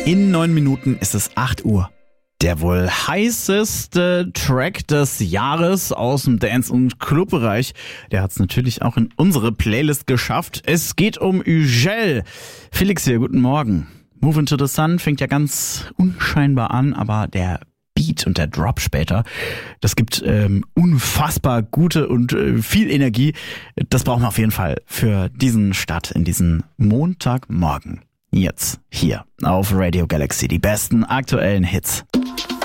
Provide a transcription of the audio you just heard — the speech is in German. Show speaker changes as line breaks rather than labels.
In 9 Minuten ist es 8 Uhr. Der wohl heißeste Track des Jahres aus dem Dance- und Clubbereich, der hat es natürlich auch in unsere Playlist geschafft. Es geht um Ugel. Felix hier, guten Morgen. Move Into the Sun fängt ja ganz unscheinbar an, aber der Beat und der Drop später, das gibt unfassbar gute und viel Energie. Das brauchen wir auf jeden Fall für diesen Start in diesen Montagmorgen. Jetzt hier auf Radio Galaxy die besten aktuellen Hits.